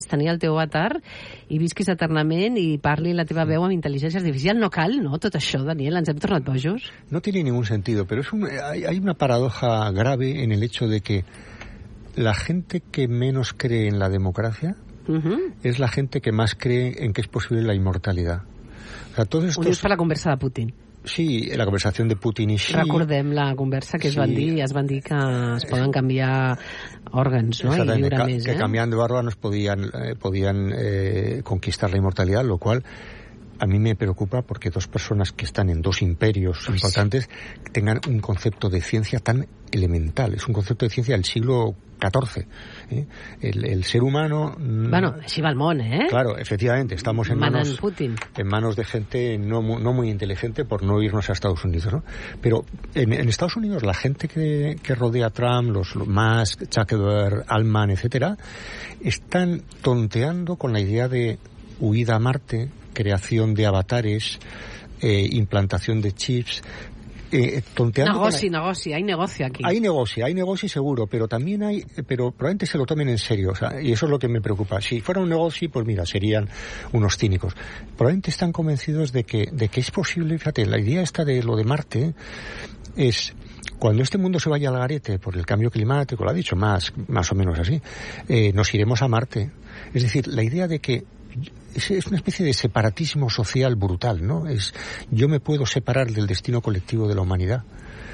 tenir el teu avatar i visquis eternament i parli la teva veu amb intel·ligència artificial. No cal, no? Tot això, Daniel, ens hem tornat bojos. No tiene ningún sentido, pero hay una paradoja grave en el hecho de que la gente que menos cree en la democracia es la gente que más cree en que es posible la inmortalidad. O sea, todos estos... Ho dius per la conversa de Putin. Sí, la conversación de Putin y Xi. Recordem la conversa que es van dir que es poden canviar òrgans, no? I viure més, que cambiando órganos podían conquistar la inmortalidad, lo cual a mí me preocupa porque dos personas que están en dos imperios importantes tengan un concepto de ciencia tan elemental. Es un concepto de ciencia del siglo XIV. El ser humano... Bueno, així va el món, Claro, efectivamente, estamos en manos de gente no muy inteligente, por no irnos a Estados Unidos, ¿no? Pero en Estados Unidos la gente que rodea a Trump, los Musk, Zuckerberg, Altman, etcétera, están tonteando con la idea de huida a Marte, creación de avatares, implantación de chips, negoci, hay negocio aquí. Hay negocio seguro, pero también pero probablemente se lo tomen en serio, o sea, y eso es lo que me preocupa. Si fuera un negocio, pues mira, serían unos cínicos. Probablemente están convencidos de que es posible, fíjate, la idea esta de lo de Marte es... Cuando este mundo se vaya al garete por el cambio climático, lo ha dicho más o menos así, nos iremos a Marte. Es decir, la idea de que es una especie de separatismo social brutal, ¿no? Yo me puedo separar del destino colectivo de la humanidad.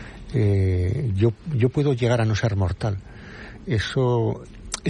Yo puedo llegar a no ser mortal. Eso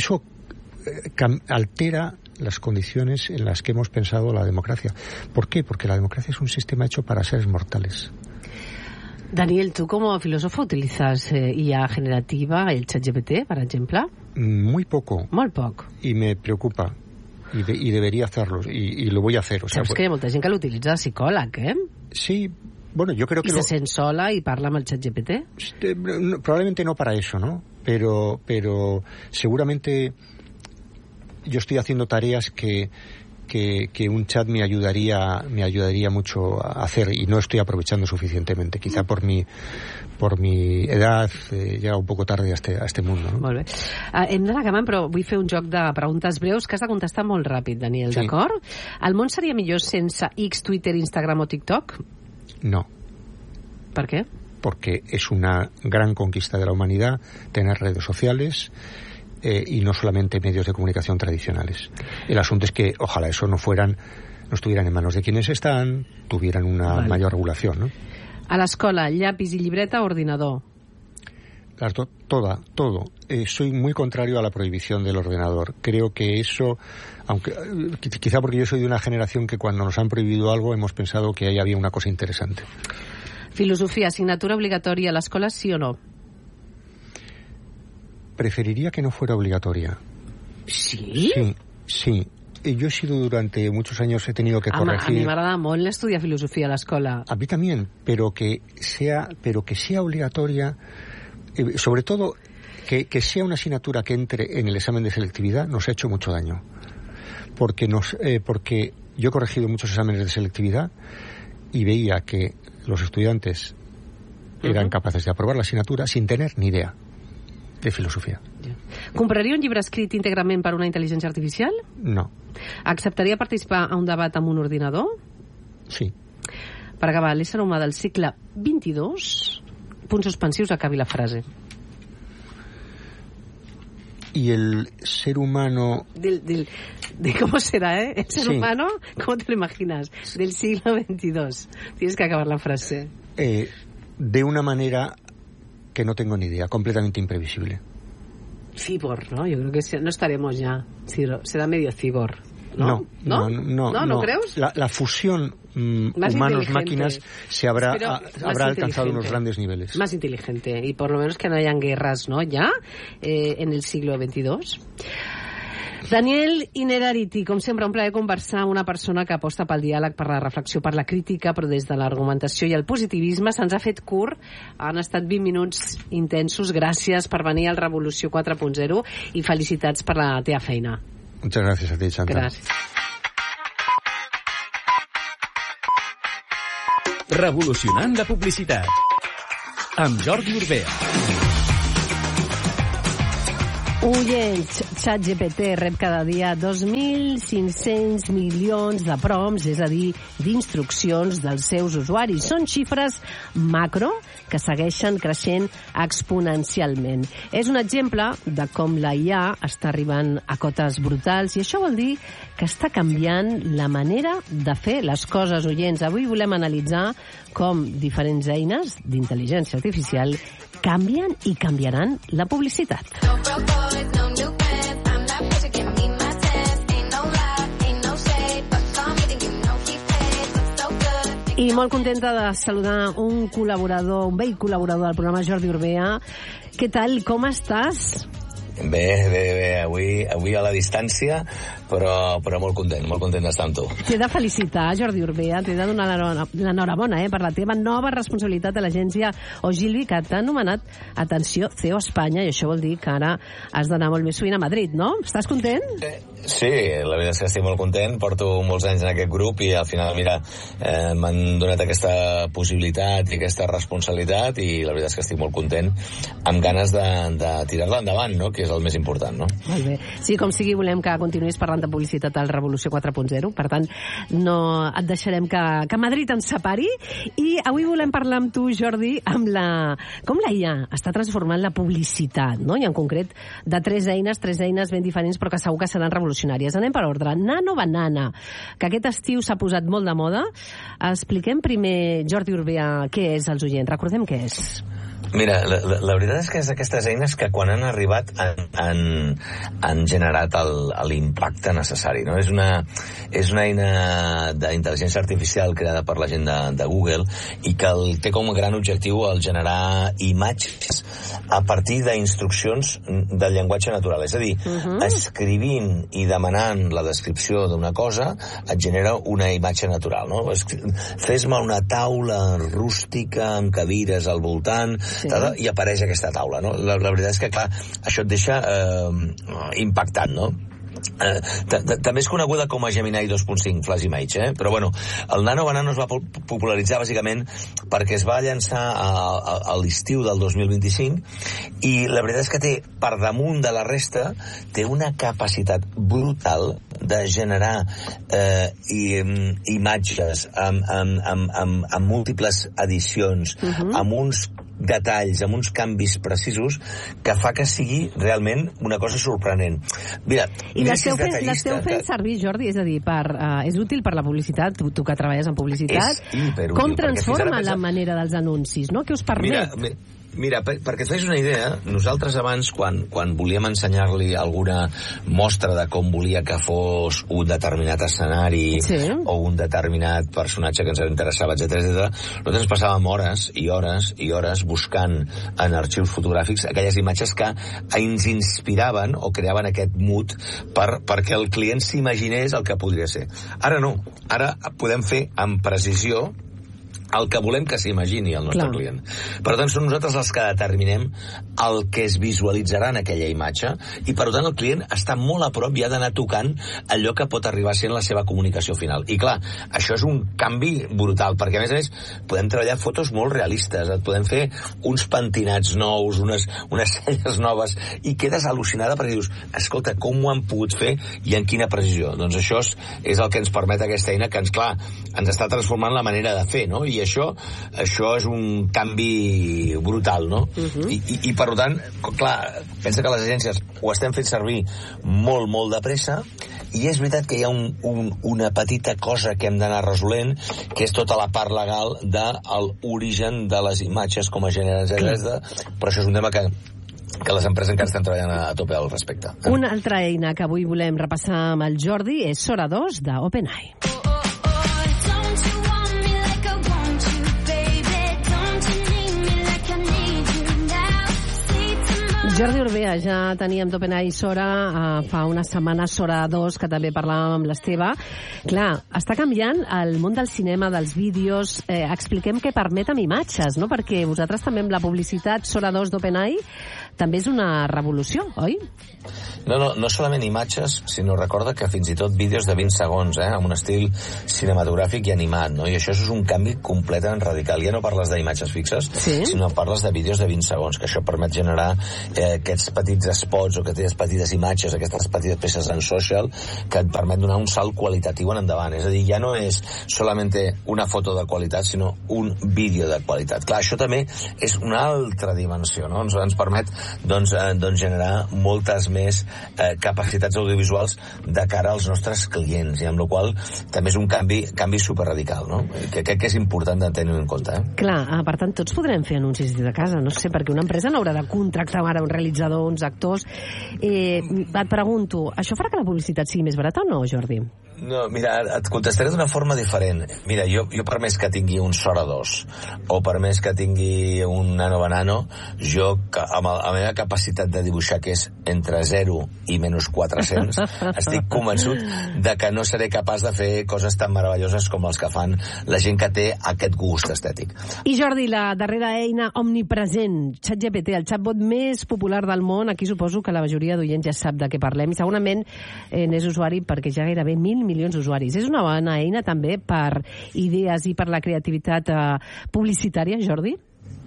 altera las condiciones en las que hemos pensado la democracia. ¿Por qué? Porque la democracia es un sistema hecho para seres mortales. Daniel, tú como filósofo utilizas IA generativa, el ChatGPT, por ejemplo? Muy poco. Molt poc. Y me preocupa. Y debería hacerlo. Y lo voy a hacer. O sea, saps que hi ha molta gent que l'utilitza de psicòleg, Sí, bueno, yo creo que... I se sent sola i parla amb el ChatGPT? Probablemente no para eso, ¿no? Pero seguramente yo estoy haciendo tareas que un chat me ayudaría mucho a hacer y no estoy aprovechando suficientemente, quizá por mi edad, llega un poco tarde a este mundo, no? Molt bé. Hem d'anar acabant, però vull fer un joc de preguntes breus que has de contestar molt ràpid, Daniel, sí. D'acord? El món seria millor sense X, Twitter, Instagram o TikTok? No. ¿Por qué? Porque es una gran conquista de la humanidad tener redes sociales, y no solamente medios de comunicación tradicionales. El asunto es que ojalá eso no estuvieran en manos de quienes están, tuvieran una mayor regulación, ¿no? A l'escola, llapis y libreta o ordenador? Todo. Soy muy contrario a la prohibición del ordenador. Creo que eso, aunque quizá porque yo soy de una generación que cuando nos han prohibido algo hemos pensado que ahí había una cosa interesante. Filosofía, asignatura obligatoria a l'escola, sí o no? Preferiría que no fuera obligatoria. ¿Sí? Sí. Yo he sido durante muchos años, he tenido que corregir... A mi m'agrada molt estudiar filosofia a l'escola. A mí también, pero que sea obligatoria, sobre todo que sea una asignatura que entre en el examen de selectividad, nos ha hecho mucho daño. Porque yo he corregido muchos exámenes de selectividad y veía que los estudiantes eran capaces de aprobar la asignatura sin tener ni idea de filosofia. Compraria un llibre escrit íntegrament per una intel·ligència artificial? No. Acceptaria participar a un debat amb un ordinador? Sí. Per acabar, l'ésser humà del segle XXII, punts suspensius, acabi la frase. Y el ser humano... ¿Cómo será, El ser humano, ¿cómo te lo imaginas? Del siglo XXII. Tienes que acabar la frase. De una manera... que no tengo ni idea, completamente imprevisible. Cyborg, ¿no? Yo creo que no estaremos ya. Será medio cyborg, ¿no? ¿No crees? La fusión humanos-máquinas se habrá alcanzado unos grandes niveles. Más inteligente, y por lo menos que no hayan guerras, ¿no? Ya, en el siglo XXII. Daniel Innerarity, com sempre, un plaer conversar amb una persona que aposta pel diàleg, per la reflexió, per la crítica, però des de l'argumentació i el positivisme. Se'ns ha fet curt, han estat 20 minuts intensos. Gràcies per venir al Revolució 4.0 i felicitats per la teva feina. Muchas gracias a ti, Chantal. Gràcies. Revolucionant la publicitat amb Jordi Urbea. Oients, ChatGPT rep cada dia 2.500 milions de prompts, és a dir, d'instruccions dels seus usuaris. Són xifres macro que segueixen creixent exponencialment. És un exemple de com la IA està arribant a cotes brutals i això vol dir que està canviant la manera de fer les coses, oients. Avui volem analitzar com diferents eines d'intel·ligència artificial canvien i canviaran la publicitat. I molt contenta de saludar un col·laborador, un vell col·laborador del programa, Jordi Urbea. Què tal, com estàs? Bé, avui a la distància, però molt content d'estar amb tu. T'he de felicitar, Jordi Urbea, t'he de donar l'enhorabona per la teva nova responsabilitat a l'agència Ogilvy, que t'ha anomenat, atenció, CEO Espanya, i això vol dir que ara has d'anar molt més sovint a Madrid, no? Estàs content? Sí, la veritat és que estic molt content, porto molts anys en aquest grup i al final, mira, m'han donat aquesta possibilitat i aquesta responsabilitat i la veritat és que estic molt content, amb ganes de tirar-la endavant, no?, que és el més important, no? Molt bé. Sí, com sigui, volem que continuïs parlant de publicitat al Revolució 4.0, per tant, no et deixarem que Madrid ens separi, i avui volem parlar amb tu, Jordi, com la IA està transformant la publicitat, no? I en concret de tres eines ben diferents, però que segur que seran revolucionàries. Anem per ordre. Nano Banana, que aquest estiu s'ha posat molt de moda. Expliquem primer, Jordi Urbea, què és als oients. Recordem què és. Mira, la veritat és que és d'aquestes eines que quan han arribat han generat l'impacte necessari, no? És una eina d'intel·ligència artificial creada per la gent de Google i que té com a gran objectiu el generar imatges a partir d'instruccions del llenguatge natural. És a dir, escrivint i demanant la descripció d'una cosa et genera una imatge natural, no? Fes-me una taula rústica amb cadires al voltant, sí, i apareix aquesta taula, no? La veritat és que, clar, això et deixa impactant, no? També és coneguda com a Gemini 2.5 Flash Image, però bueno, el Nano Banana es va popularitzar bàsicament perquè es va llançar a l'estiu del 2025 i la veritat és que té, per damunt de la resta, té una capacitat brutal de generar imatges amb múltiples edicions, amb uns detalls, amb uns canvis precisos que fa que sigui realment una cosa sorprenent. Mira, i l'esteu fent servir, Jordi, és a dir, és útil per la publicitat, tu que treballes en publicitat, com transforma la manera dels anuncis, no? Què us permet? Mira, perquè et fes una idea, nosaltres abans, quan volíem ensenyar-li alguna mostra de com volia que fos un determinat escenari, sí, o un determinat personatge que ens interessava, etc., nosaltres passàvem hores i hores i hores buscant en arxius fotogràfics aquelles imatges que ens inspiraven o creaven aquest mood perquè el client s'imaginés el que podria ser. Ara no, ara podem fer amb precisió el que volem que s'imagini el nostre client. Per tant, som nosaltres els que determinem el que es visualitzarà en aquella imatge i, per tant, el client està molt a prop i ha d'anar tocant allò que pot arribar a ser la seva comunicació final. I, clar, això és un canvi brutal, perquè, a més, podem treballar fotos molt realistes, et podem fer uns pentinats nous, unes celles noves, i quedes al·lucinada perquè dius, escolta, com ho han pogut fer i en quina precisió? Doncs això és el que ens permet aquesta eina que ens està transformant la manera de fer, no? I això és un canvi brutal, no? I per tant, clar, pensa que les agències ho estem fent servir molt de pressa i és veritat que hi ha una petita cosa que hem d'anar resolent, que és tota la part legal de l'origen de les imatges com a gènere, però això és un tema que les empreses encara estan treballant a tope al respecte. Una altra eina que avui volem repassar amb el Jordi és Sora 2 d'OpenAI. Jordi Urbea, ja teníem d'OpenAI Sora, fa unes setmanes Sora 2, que també parlàvem amb l'Esteve. Clar, està canviant el món del cinema, dels vídeos. Expliquem què permet amb imatges, no? Perquè vosaltres també amb la publicitat Sora 2 d'OpenAI també és una revolució, oi? No solament imatges, sinó recorda que fins i tot vídeos de 20 segons, amb un estil cinematogràfic i animat, no? I això és un canvi completament radical. Ja no parles d'imatges fixes, sinó parles de vídeos de 20 segons, que això permet generar aquests petits spots o aquestes petites imatges, aquestes petites peces en social, que et permet donar un salt qualitatiu en endavant. És a dir, ja no és solament una foto de qualitat, sinó un vídeo de qualitat. Clar, això també és una altra dimensió, no? Ens permet doncs generar moltes més capacitats audiovisuals de cara als nostres clients, i amb la qual també és un canvi superradical, no? Que crec que és important de tenir en compte. Clar, per tant, tots podrem fer anuncis des de casa, no sé, perquè una empresa no haurà de contractar ara un realitzador, uns actors. Et pregunto, això farà que la publicitat sigui més barata o no, Jordi? No, mira, et contestaré d'una forma diferent. Mira, jo per més que tingui un Sora 2 o per més que tingui un Nano Banano, jo, amb la meva capacitat de dibuixar, que és entre 0 i menys 400, estic convençut de que no seré capaç de fer coses tan meravelloses com els que fan la gent que té aquest gust estètic. I Jordi, la darrera eina omnipresent, ChatGPT, el chatbot més popular del món, aquí suposo que la majoria d'oients ja sap de què parlem, i segurament n'és usuari perquè ja gairebé 1.000 milions d'usuaris. És una bona eina també per idees i per la creativitat publicitària, Jordi?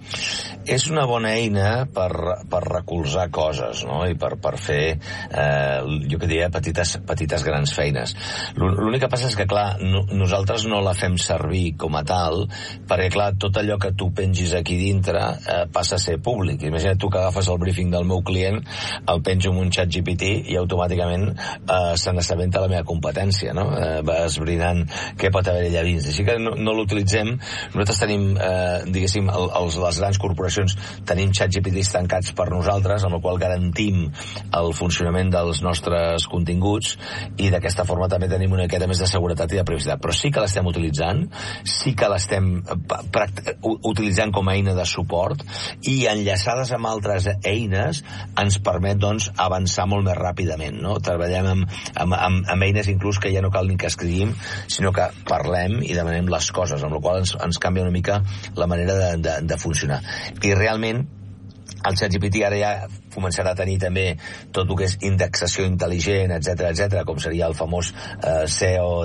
És una bona eina per recolzar coses, no? I per fer, jo que diria, petites grans feines. L'únic que passa és que, clar, nosaltres no la fem servir com a tal, perquè, clar, tot allò que tu pengis aquí dintre passa a ser públic. Imagina't tu que agafes el briefing del meu client, el penjo en un ChatGPT i automàticament se n'assabenta la meva competència, no? Va esbrinant què pot haver allà dins. Així que no l'utilitzem. Nosaltres tenim, diguéssim, les grans corporacions tenim ChatGPTs tancats per nosaltres, amb el qual garantim el funcionament dels nostres continguts, i d'aquesta forma també tenim una miqueta més de seguretat i de privacitat. Però sí que l'estem utilitzant, sí que l'estem utilitzant com a eina de suport, i enllaçades amb altres eines ens permet, doncs, avançar molt més ràpidament, no? Treballem amb eines inclús que ja no cal ni que escrivim, sinó que parlem i demanem les coses, amb la qual ens canvia una mica la manera de funcionar. I realment el ChatGPT ara ja començarà a tenir també tot el que és indexació intel·ligent, etc., com seria el famós SEO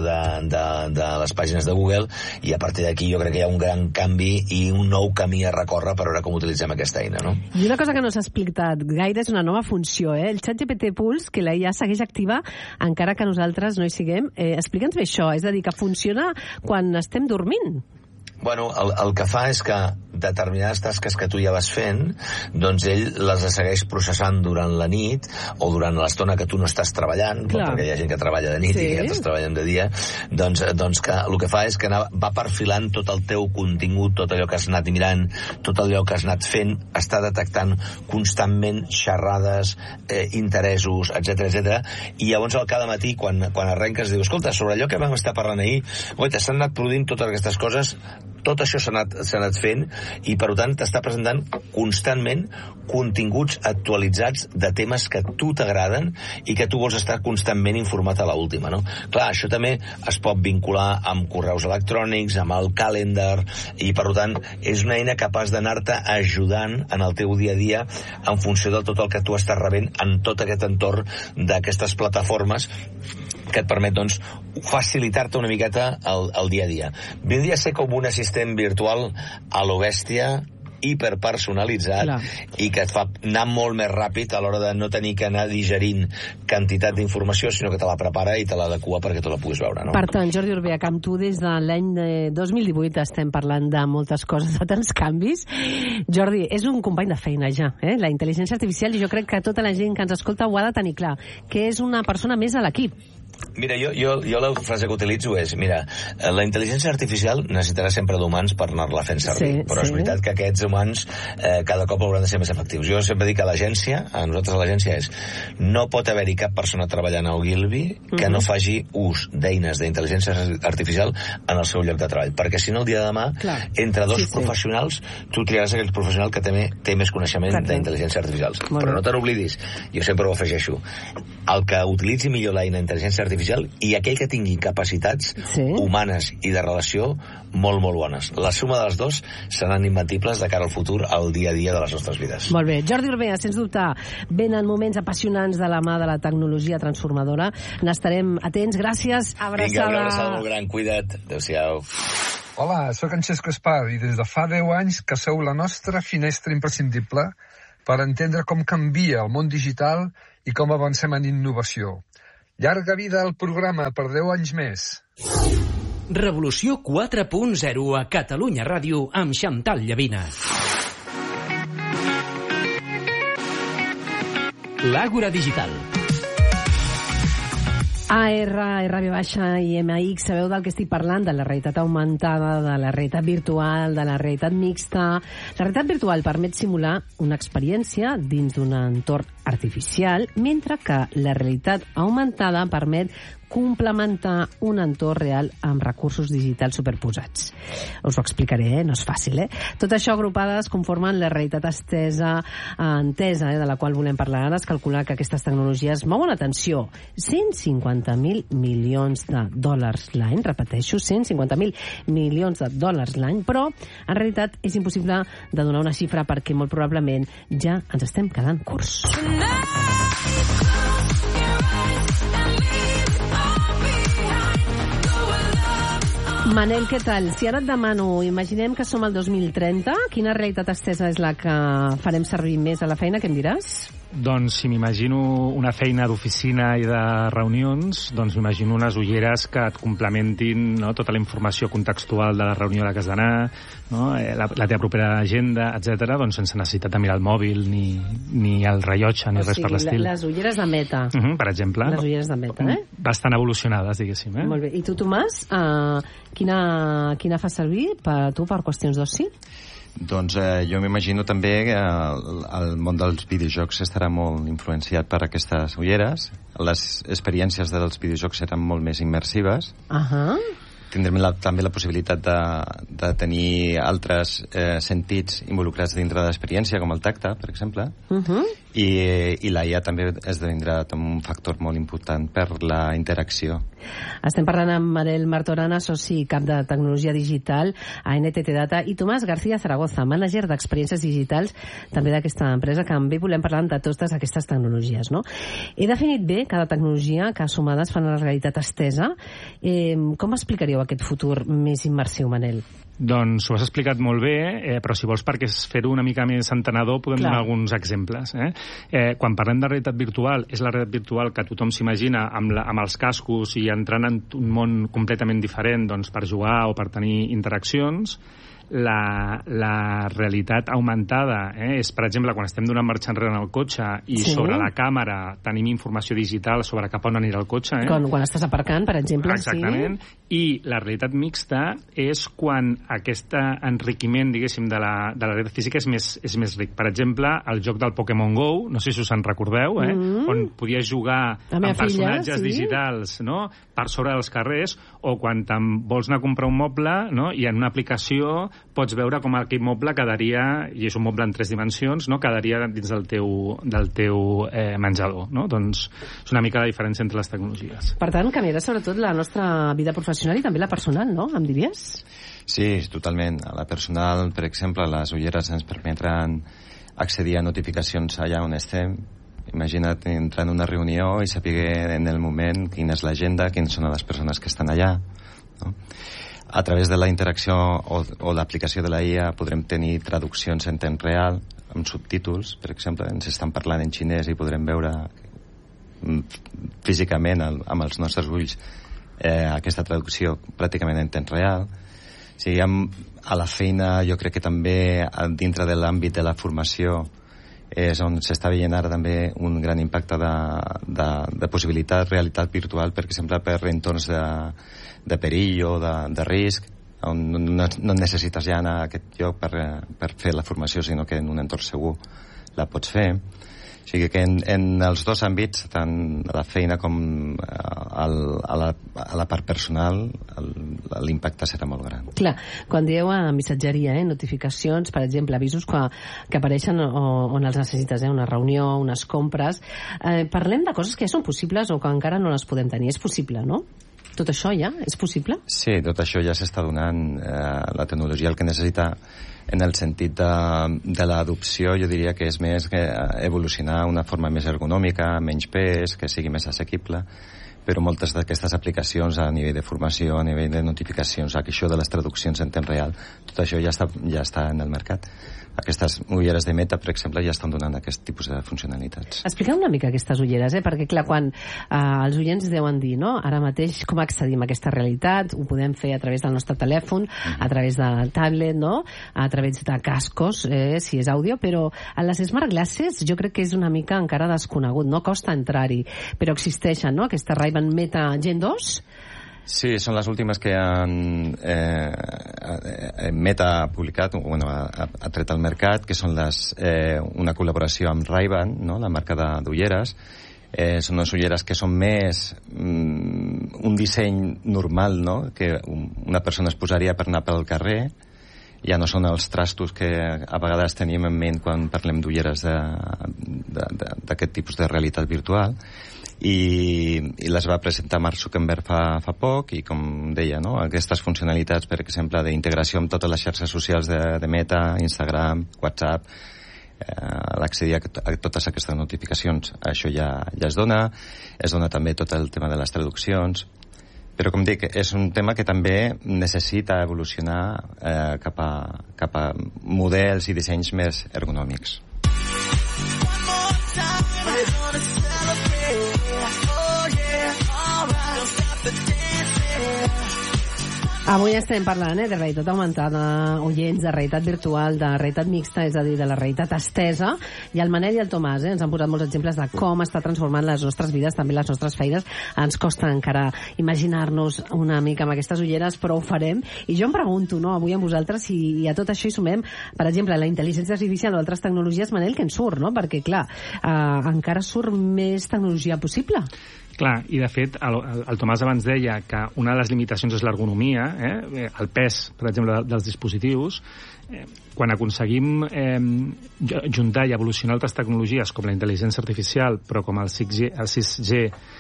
de les pàgines de Google, i a partir d'aquí jo crec que hi ha un gran canvi i un nou camí a recórrer per veure com utilitzem aquesta eina, no? I una cosa que no s'ha explicat gaire és una nova funció, el ChatGPT Pulse, que la IA segueix activa encara que nosaltres no hi siguem. Explica'ns bé això, és a dir, que funciona quan estem dormint. Bueno, el que fa és que determinades tasques que tu ja vas fent, doncs ell les segueix processant durant la nit o durant l'estona que tu no estàs treballant, perquè hi ha gent que treballa de nit i que altres treballen de dia, doncs que el que fa és que va perfilant tot el teu contingut, tot allò que has anat mirant, tot allò que has anat fent, està detectant constantment xerrades, interessos, etc. I llavors al cada matí, quan arrenques, dius, escolta, sobre allò que vam estar parlant ahir, s'han anat produint totes aquestes coses, tot això s'ha anat fent, i per tant t'està presentant constantment continguts actualitzats de temes que a tu t'agraden i que tu vols estar constantment informat a l'última, no? Clar, això també es pot vincular amb correus electrònics, amb el calendar, i per tant és una eina capaç d'anar-te ajudant en el teu dia a dia en funció de tot el que tu estàs rebent en tot aquest entorn d'aquestes plataformes, que et permet, doncs, facilitar-te una miqueta el dia a dia. Vindria a ser com un assistent virtual a lo bèstia, hiperpersonalitzat, i que et fa anar molt més ràpid a l'hora de no tenir que anar digerint quantitat d'informació, sinó que te la prepara i te l'adequa perquè tu la puguis veure, no? Per tant, Jordi Orbeach, amb tu des de l'any 2018 estem parlant de moltes coses, de tants canvis. Jordi, és un company de feina ja, la intel·ligència artificial, i jo crec que tota la gent que ens escolta ho ha de tenir clar, que és una persona més a l'equip. Mira, jo la frase que utilitzo és, mira, la intel·ligència artificial necessitarà sempre d'humans per anar-la fent servir, però és veritat que aquests humans cada cop hauran de ser més efectius. Jo sempre dic que l'agència, a nosaltres a l'agència és, no pot haver-hi cap persona treballant a Ogilvy que no faci ús d'eines d'intel·ligència artificial en el seu lloc de treball, perquè si no el dia de demà, entre dos professionals, tu triaràs aquell professional que també té més coneixement d'intel·ligència artificial. Però no te n'oblidis, jo sempre ho afegeixo, el que utilitzi millor l'eina d'intel·ligència artificial, i aquell que tingui capacitats humanes i de relació molt, molt bones. La suma dels dos seran imbatibles de cara al futur, al dia a dia de les nostres vides. Molt bé. Jordi Urbea, sens dubte, venen moments apassionants de la mà de la tecnologia transformadora. N'estarem atents. Gràcies. Abraçada. Vinga, una abraçada molt gran. Cuida't. Adéu-siau. Hola, sóc en Xesco Espar i des de fa 10 anys que sou la nostra finestra imprescindible per entendre com canvia el món digital i com avancem en innovació. Llarga vida al programa per 10 anys més. Revolució 4.0 a Catalunya Ràdio amb Xantal Llavina. L'Àgora Digital. AR, RV- i MX, sabeu del que estic parlant? De la realitat augmentada, de la realitat virtual, de la realitat mixta. La realitat virtual permet simular una experiència dins d'un entorn artificial, mentre que la realitat augmentada permet complementar un entorn real amb recursos digitals superposats. Us ho explicaré, no és fàcil, Tot això agrupades conformen la realitat entesa, de la qual volem parlar ara. Es calcula que aquestes tecnologies mouen, atenció, 150.000 milions de dòlars l'any, repeteixo, 150.000 milions de dòlars l'any, però en realitat és impossible de donar una xifra perquè molt probablement ja ens estem quedant curts. Manel, què tal? Si ara et demano, imaginem que som al 2030, quina realitat estesa és la que farem servir més a la feina? Què em diràs? Doncs si m'imagino una feina d'oficina i de reunions, doncs m'imagino unes ulleres que et complementin, no, tota la informació contextual de la reunió a la que has d'anar, no, la teva propera agenda, etc., doncs sense necessitat de mirar el mòbil ni el rellotge ni res per l'estil. Les ulleres de Meta. Per exemple. Les ulleres de Meta, Bastant evolucionades, diguéssim. Molt bé. I tu, Tomàs, quina fa servir per tu per qüestions d'oci? Doncs jo m'imagino també que el món dels videojocs estarà molt influenciat per aquestes ulleres. Les experiències dels videojocs seran molt més immersives. Tindrem també la possibilitat de tenir altres sentits involucrats dintre de l'experiència, com el tacte, per exemple. I la IA també esdevindrà un factor molt important per la interacció. Estem parlant amb Manel Martorana, soci cap de tecnologia digital a NTT Data, i Tomàs García Zaragoza, mànager d'experiències digitals també d'aquesta empresa, que també volem parlar de totes aquestes tecnologies, no? He definit bé cada tecnologia que sumades fan la realitat estesa. Com explicaríeu aquest futur més immersiu, Manel? Doncs ho has explicat molt bé, però si vols perquè fer-ho una mica més entenedor podem donar alguns exemples. Quan parlem de realitat virtual, és la realitat virtual que tothom s'imagina amb els cascos i entrant en un món completament diferent, doncs, per jugar o per tenir interaccions. La realitat augmentada és, per exemple, quan estem donant marxa enrere en el cotxe i sobre la càmera tenim informació digital sobre cap on anirà el cotxe. Quan estàs aparcant, per exemple. Exactament. I la realitat mixta és quan aquest enriquiment, diguéssim, de la realitat física és més ric. Per exemple, el joc del Pokémon GO, no sé si us en recordeu, on podies jugar amb personatges digitals, no?, per sobre dels carrers, o quan vols anar a comprar un moble, no?, i en una aplicació pots veure com aquell moble quedaria, i és un moble en 3 dimensions, no?, quedaria dins del teu menjador, no? Doncs és una mica la diferència entre les tecnologies. Per tant, canviarà sobretot la nostra vida professional i també la personal, no?, em diries? Sí, totalment. A la personal, per exemple, les ulleres ens permetran accedir a notificacions allà on estem. Imagina't entrar en una reunió i saber en el moment quina és l'agenda, quines són les persones que estan allà, no? A través de la interacció o l'aplicació de la IA podrem tenir traduccions en temps real, amb subtítols, per exemple. Ens estan parlant en xinès i podrem veure físicament amb els nostres ulls aquesta traducció pràcticament en temps real. O sigui, a la feina jo crec que també dintre de l'àmbit de la formació és on s'està veient ara també un gran impacte de possibilitat, realitat virtual, per exemple, per entorns de perill o de risc, on no necessites ja anar a aquest lloc per fer la formació, sinó que en un entorn segur la pots fer. O sigui que en els dos àmbits, tant a la feina com a la part personal, l'impacte serà molt gran. Clar, quan dieu a missatgeria, notificacions, per exemple, avisos que apareixen on els necessites, una reunió, unes compres, parlem de coses que ja són possibles o que encara no les podem tenir. És possible, no? Tot això ja és possible? Sí, tot això ja s'està donant. La tecnologia el que necessita en el sentit de l'adopció, jo diria que és més que evolucionar una forma més ergonòmica, menys pes, que sigui més assequible, però moltes d'aquestes aplicacions a nivell de formació, a nivell de notificacions, això de les traduccions en temps real, tot això ja està en el mercat. Aquestes ulleres de Meta, per exemple, ja estan donant aquest tipus de funcionalitats. Expliqueu una mica aquestes ulleres, perquè clar, quan els oients deuen dir, no?, ara mateix com accedim a aquesta realitat, ho podem fer a través del nostre telèfon, a través del tablet, no?, a través de cascos, si és àudio, però a les Smart Glasses jo crec que és una mica encara desconegut, no costa entrar-hi, però existeixen, no?, aquesta Ray-Ban Meta Gen 2. Sí, són les últimes que Meta ha publicat, ha tret al mercat, que són una col·laboració amb Ray-Ban, no?, la marca d'ulleres. Són unes ulleres que són més un disseny normal, no?, que una persona es posaria per anar pel carrer. Ja no són els trastos que a vegades tenim en ment quan parlem d'ulleres d'aquest tipus de realitat virtual. I les va presentar Mark Zuckerberg fa poc, i com deia, no?, aquestes funcionalitats, per exemple, d'integració amb totes les xarxes socials de Meta, Instagram, WhatsApp, l'accedir a totes aquestes notificacions, això ja es dona també tot el tema de les traduccions, però com dic, és un tema que també necessita evolucionar cap a models i dissenys més ergonòmics. Avui estem parlant de realitat augmentada, oients, de realitat virtual, de realitat mixta, és a dir, de la realitat estesa, i el Manel i el Tomàs ens han posat molts exemples de com està transformant les nostres vides, també les nostres feines. Ens costa encara imaginar-nos una mica amb aquestes ulleres, però ho farem. I jo em pregunto, no, avui amb vosaltres, si a tot això hi sumem, per exemple, la intel·ligència artificial o altres tecnologies, Manel, què en surt, no? Perquè, clar, encara surt més tecnologia possible. Clar, i de fet, el Tomàs abans deia que una de les limitacions és l'ergonomia, el pes, per exemple, dels dispositius. Quan aconseguim juntar i evolucionar altres tecnologies com la intel·ligència artificial, però com el 6G,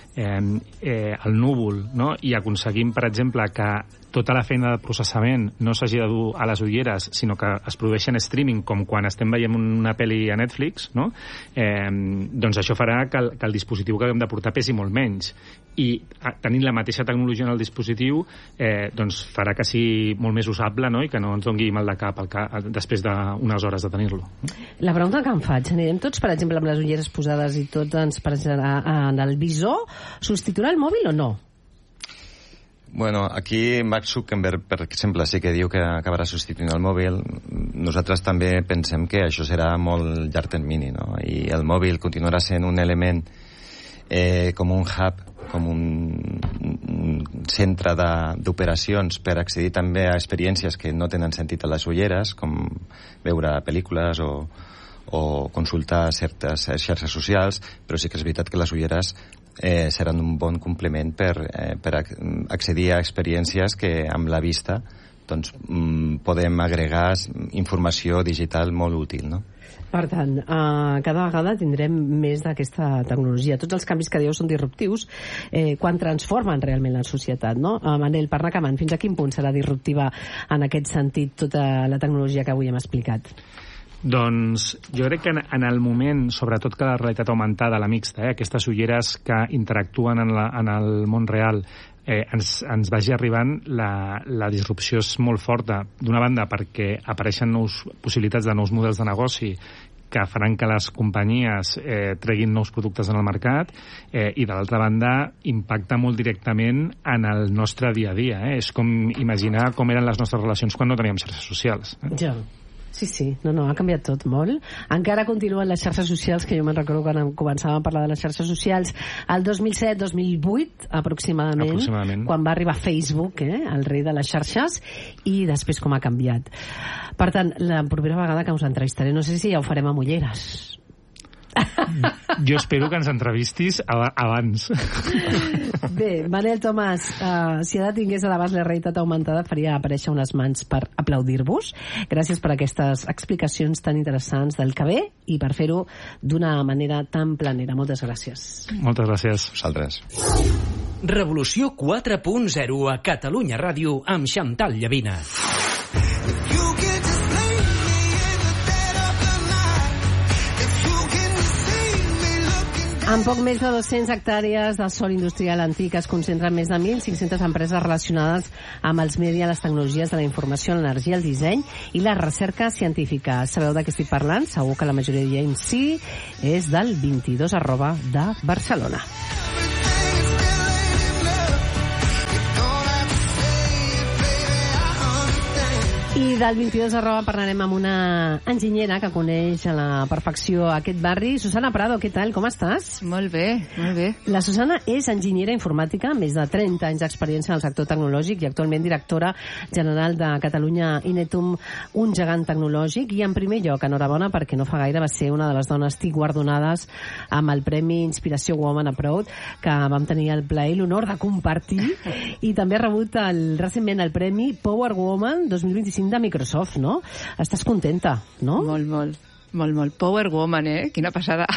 el núvol, no?, i aconseguim, per exemple, que tota la feina de processament no s'hagi de dur a les ulleres, sinó que es produeixi en streaming, com quan estem veient una pel·li a Netflix, no?, doncs això farà que el dispositiu que hem de portar pesi molt menys. I tenint la mateixa tecnologia en el dispositiu, doncs farà que sigui molt més usable, no?, i que no ens doni mal de cap després d'unes hores de tenir-lo. La pregunta que em faig, anirem tots, per exemple, amb les ulleres posades i tot ens passarà en el visor, substituirà el mòbil o no? Bueno, aquí Mark Zuckerberg, per exemple, sí que diu que acabarà substituint el mòbil. Nosaltres també pensem que això serà molt llarg termini, no? I el mòbil continuarà sent un element com un hub, com un centre d'operacions per accedir també a experiències que no tenen sentit a les ulleres, com veure pel·lícules o consultar certes xarxes socials, però sí que és veritat que les ulleres seran un bon complement per accedir a experiències que amb la vista doncs, podem agregar informació digital molt útil, no? Per tant, cada vegada tindrem més d'aquesta tecnologia. Tots els canvis que dieu són disruptius quan transformen realment la societat, no? Manel, per anar acabant, fins a quin punt serà disruptiva en aquest sentit tota la tecnologia que avui hem explicat? Doncs jo crec que en el moment, sobretot que la realitat augmentada, la mixta, aquestes ulleres que interactuen en el món real, ens vagi arribant, la disrupció és molt forta. D'una banda, perquè apareixen possibilitats de nous models de negoci que faran que les companyies treguin nous productes en el mercat, i de l'altra banda impacta molt directament en el nostre dia a dia. És com imaginar com eren les nostres relacions quan no teníem xarxes socials. Ja. Sí, no, ha canviat tot molt. Encara continuen les xarxes socials, que jo me'n recordo quan començàvem a parlar de les xarxes socials el 2007-2008 aproximadament, quan va arribar Facebook, el rei de les xarxes, i després com ha canviat. Per tant, la propera vegada que us entrevistaré, no sé si ja ho farem amb ulleres. Jo espero que ens entrevistis abans. Bé, Manel Tomàs, si ara tingués a l'abast la realitat augmentada, faria aparèixer unes mans per aplaudir-vos. Gràcies per aquestes explicacions tan interessants del que ve i per fer-ho d'una manera tan planera. Moltes gràcies. Moltes gràcies. Vosaltres. Revolució 4.0 a Catalunya Ràdio amb Xantal Llavina. En poc més de 200 hectàrees de sòl industrial antic es concentren més de 1.500 empreses relacionades amb els medis, les tecnologies de la informació, l'energia, el disseny i la recerca científica. Sabeu de què estic parlant? Segur que la majoria en sí és del 22@ de Barcelona. I del 22@ parlarem amb una enginyera que coneix a la perfecció aquest barri. Susana Prado, què tal? Com estàs? Molt bé, molt bé. La Susana és enginyera informàtica, més de 30 anys d'experiència en el sector tecnològic i actualment directora general de Catalunya Inetum, un gegant tecnològic. I en primer lloc, enhorabona, perquè no fa gaire va ser una de les dones TIC guardonades amb el Premi Inspiració Woman Abroad, que vam tenir el plaer i l'honor de compartir. I també ha rebut recentment el Premi Power Woman 2025 de Microsoft, no? Estàs contenta, no? Molt. Power Woman, Quina passada.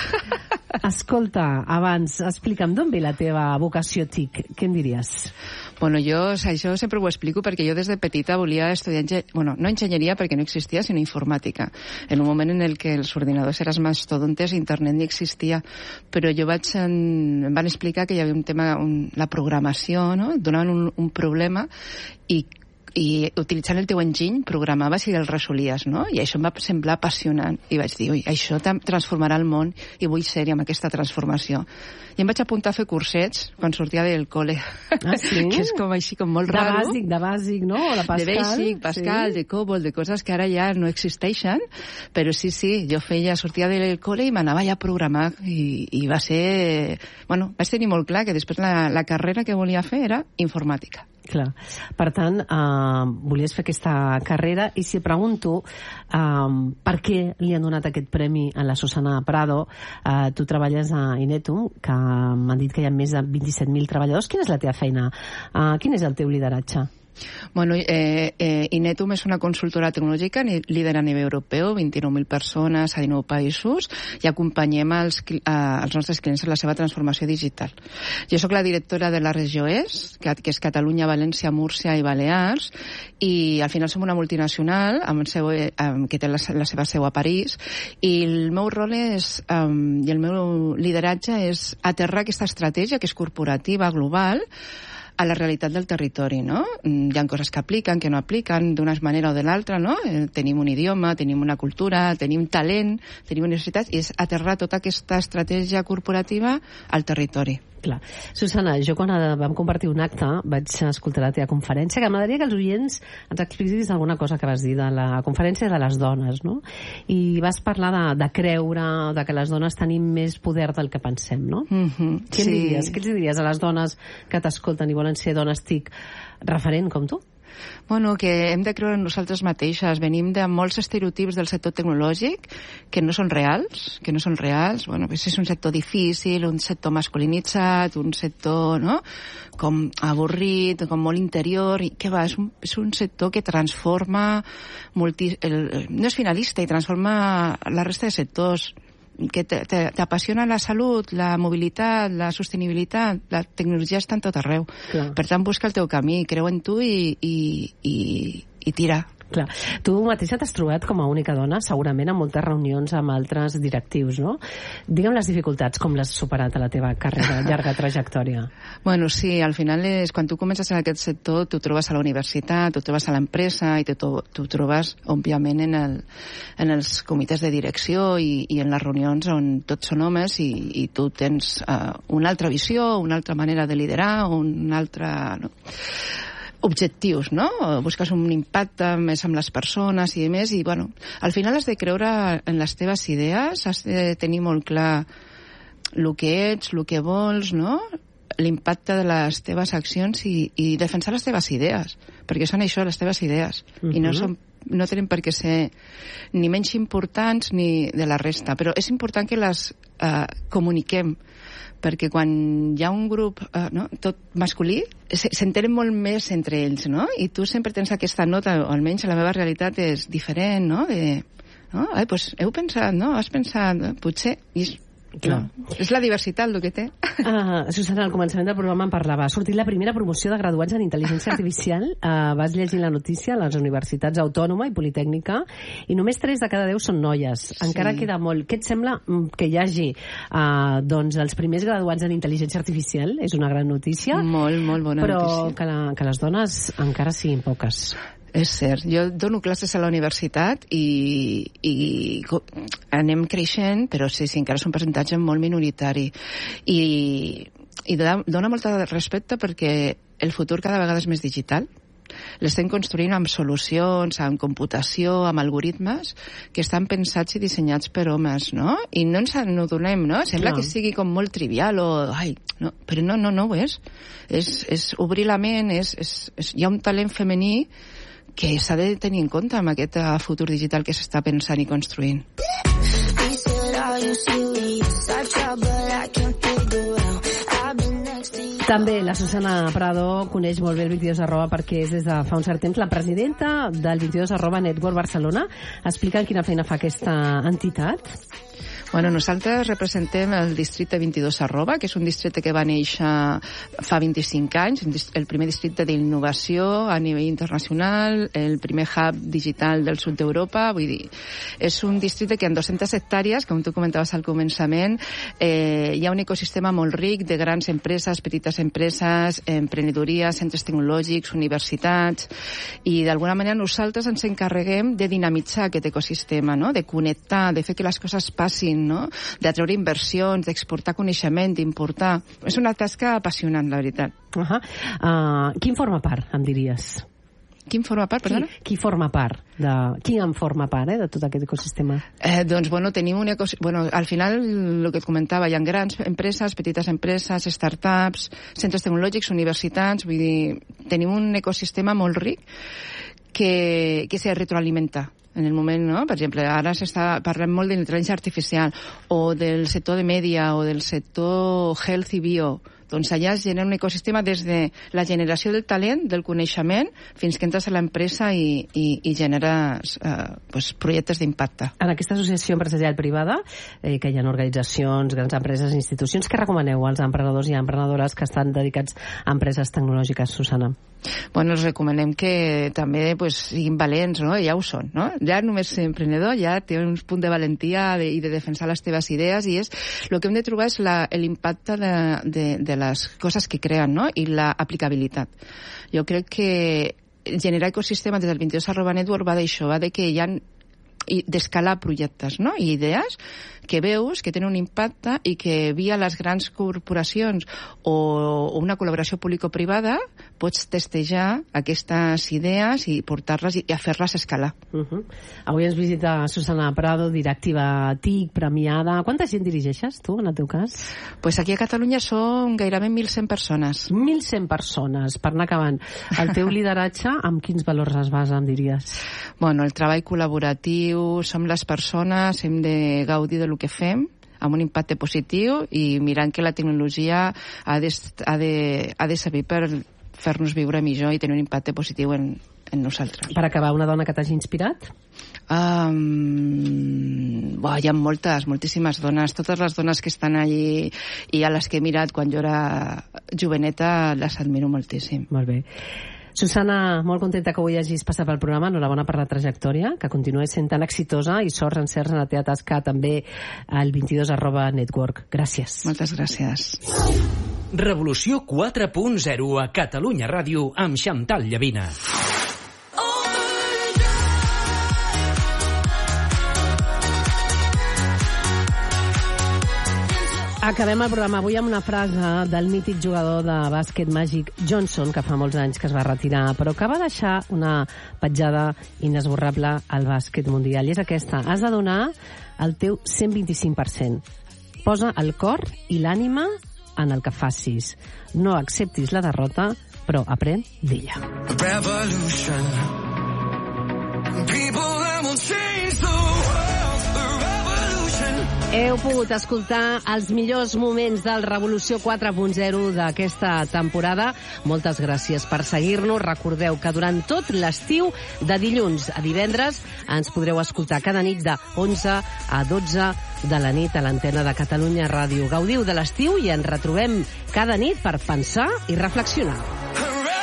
Escolta, abans, explica'm d'on ve la teva vocació TIC. Què em diries? Bueno, jo això sempre ho explico perquè jo des de petita volia estudiar, no enginyeria perquè no existia, sinó informàtica. En un moment en el que els ordinadors eren mastodontes, internet ni existia, però jo em van explicar que hi havia un tema, la programació, no? Et donaven un problema i utilitzant el teu enginy programaves i el resolies, no? I això em va semblar apassionant i vaig dir, ui, això transformarà el món i vull ser-hi amb aquesta transformació. I em vaig apuntar a fer cursets quan sortia del cole. Ah, sí? Que és com així, com molt raro. De bàsic, no? O la Pascal. De bàsic, Pascal, sí. De COBOL, de coses que ara ja no existeixen, però sí, jo sortia del cole i m'anava ja a programar i va ser... Bueno, vaig tenir molt clar que després la carrera que volia fer era informàtica. Clar. Per tant, volies fer aquesta carrera i si pregunto per què li han donat aquest premi a la Susana Prado, tu treballes a Inetum, que m'han dit que hi ha més de 27.000 treballadors. Quina és la teva feina? Quin és el teu lideratge? Bueno, Inetum és una consultora tecnològica líder a nivell europeu, 29.000 persones a 19 països, i acompanyem els nostres clients en la seva transformació digital. Jo sóc la directora de la regió est, que és Catalunya, València, Múrcia i Balears, i al final som una multinacional que té la seva seu a París, i el meu rol i el meu lideratge és aterrar aquesta estratègia, que és corporativa, global, a la realitat del territori, no? Hi ha coses que apliquen, que no apliquen, d'una manera o de l'altra, no? Tenim un idioma, tenim una cultura, tenim talent, tenim necessitats, i és aterrar tota aquesta estratègia corporativa al territori. Clar. Susana, jo quan vam compartir un acte vaig escoltar la teva conferència, que m'agradaria que els oients ens expliquis alguna cosa que vas dir de la conferència de les dones, no? I vas parlar de creure, de que les dones tenim més poder del que pensem, no? Què els diries a les dones que t'escolten i volen ser dones TIC referent com tu? Bueno, que hem de creure en nosaltres mateixes. Venim de molts estereotips del sector tecnològic que no són reals. Bueno, és un sector difícil, un sector masculinitzat, un sector, no?, com avorrit, com molt interior, i què va, és un sector que transforma no és finalista, i transforma la resta de sectors. Que t'apassiona la salut, la mobilitat, la sostenibilitat, la tecnologia està en tot arreu. Clar. Per tant, busca el teu camí, creu en tu i tira. Clar. Tu mateixa t'has trobat com a única dona, segurament, en moltes reunions amb altres directius, no? Digue'm les dificultats, com l'has superat a la teva carrera, llarga trajectòria. Bueno, sí, al final quan tu comences en aquest sector, tu trobes a la universitat, tu trobes a l'empresa i tu trobes, òbviament, en els comitès de direcció i en les reunions on tots són homes i tu tens una altra visió, una altra manera de liderar, una altra... No? Objectius, no? Busques un impacte més amb les persones i més, i bueno, al final has de creure en les teves idees, has de tenir molt clar el que ets, el que vols, no? L'impacte de les teves accions i defensar les teves idees, perquè són això, les teves idees, i no són no tenen per què ser ni menys importants ni de la resta, però és important que les comuniquem, perquè quan hi ha un grup tot masculí, s'entenen molt més entre ells, no? I tu sempre tens aquesta nota, o almenys la meva realitat és diferent, no? Pues heu pensat, no? Has pensat, potser... Clar. És la diversitat el que té. Susana, al començament del programa em parlava. Ha sortit la primera promoció de graduats en intel·ligència artificial. Vas llegir la notícia a les universitats Autònoma i Politècnica i només 3 de cada 10 són noies. Encara queda molt. Què et sembla que hi hagi els primers graduats en intel·ligència artificial? És una gran notícia. Molt bona notícia. Però que les dones encara siguin poques. És cert. Jo dono classes a la universitat i anem creixent, però sí, encara és un percentatge molt minoritari. I dona molt de respecte perquè el futur cada vegada és més digital. L'estem construint amb solucions, amb computació, amb algoritmes que estan pensats i dissenyats per homes, no? I no ens n'adonem, no? Sembla que sigui com molt trivial o... no, però no ho és. És obrir la ment, hi ha un talent femení que s'ha de tenir en compte amb aquest futur digital que s'està pensant i construint. També la Susana Prado coneix molt bé el 22@ perquè és des de fa un cert temps la presidenta del 22@ Network Barcelona. Explica quina feina fa aquesta entitat. Bueno, nosaltres representem el districte 22@, que és un districte que va néixer fa 25 anys, el primer districte d'innovació a nivell internacional, el primer hub digital del sud d'Europa, vull dir, és un districte que en 200 hectàrees, com tu comentaves al començament, hi ha un ecosistema molt ric de grans empreses, petites empreses, emprenedoria, centres tecnològics, universitats, i d'alguna manera nosaltres ens encarreguem de dinamitzar aquest ecosistema, no? De connectar, de fer que les coses passin, no? D'atreure inversions, d'exportar coneixement, d'importar. És una tasca apassionant, la veritat. Qui en forma part, em diries? Qui en forma part, perdona? Qui forma part? Qui en forma part, de tot aquest ecosistema? Doncs, tenim un ecosistema... al final, el que et comentava, hi ha grans empreses, petites empreses, startups, centres tecnològics, universitats, vull dir, tenim un ecosistema molt ric que se retroalimenta en el moment, no? Per exemple, ara parlem molt d'intel·ligència artificial o del sector de mèdia o del sector health i bio. Doncs allà es genera un ecosistema des de la generació del talent, del coneixement, fins que entres a l'empresa i generes projectes d'impacte. En aquesta associació empresarial privada, que hi ha organitzacions, grans empreses, institucions, què recomaneu als emprenedors i emprenedores que estan dedicats a empreses tecnològiques, Susana? Bueno, els recomanem que també siguin valents, no? Ja ho són, no? Ja només ser emprenedor ja té un punt de valentia i de defensar les teves idees i el que hem de trobar és l'impacte de les coses que creen, no? I l'aplicabilitat. Jo crec que generar ecosistema des del 22@ Network va d'això, va de que hi ha d'escalar projectes, no? I idees que veus que tenen un impacte i que via les grans corporacions o una col·laboració público-privada pots testejar aquestes idees i portar-les i a fer-les escalar. Avui ens visita Susana Prado, directiva TIC, premiada. Quanta gent dirigeixes, tu, en el teu cas? Pues aquí a Catalunya són gairebé 1.100 persones. 1.100 persones, per anar acabant. El teu lideratge, amb quins valors es basa, em diries? Bueno, el treball col·laboratiu, som les persones, hem de gaudir del que fem, amb un impacte positiu i mirant que la tecnologia ha de servir per fer-nos viure millor i tenir un impacte positiu en nosaltres. Per acabar, una dona que t'hagi inspirat? Hi ha moltíssimes dones. Totes les dones que estan allí i a les que he mirat quan jo era joveneta les admiro moltíssim. Molt bé. Susana, molt contenta que avui hagis passat pel programa. Enhorabona per la trajectòria, que continuïs sent tan exitosa i sort encerts en la teva tasca també al 22@ Network. Gràcies. Moltes gràcies. Revolució 4.0 a Catalunya Ràdio amb Xantal Llavina. Acabem el programa avui amb una frase del mític jugador de bàsquet Magic Johnson, que fa molts anys que es va retirar, però que va deixar una petjada inesborrable al bàsquet mundial. I és aquesta: has de donar el teu 125%. Posa el cor i l'ànima en el que facis. No acceptis la derrota, però aprèn d'ella. Heu pogut escoltar els millors moments del Revolució 4.0 d'aquesta temporada. Moltes gràcies per seguir-nos. Recordeu que durant tot l'estiu, de dilluns a divendres, ens podreu escoltar cada nit de 11 a 12 de la nit a l'antena de Catalunya Ràdio. Gaudiu de l'estiu i ens retrobem cada nit per pensar i reflexionar.